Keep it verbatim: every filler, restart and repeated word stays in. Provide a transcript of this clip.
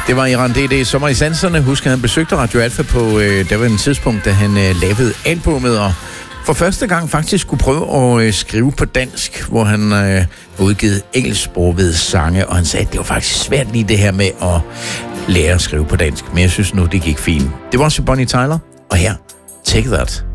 Det var Iran D D, Sommer i Sanserne. Husk, at han besøgte Radio Alfa på øh, der var en tidspunkt, da han øh, lavede albumet, og for første gang faktisk skulle prøve at øh, skrive på dansk, hvor han øh, udgivet engelsksprogede sange, og han sagde, at det var faktisk svært lige det her med at lære at skrive på dansk, men jeg synes nu, det gik fint. Det var også Bonnie Tyler, og her, Take That.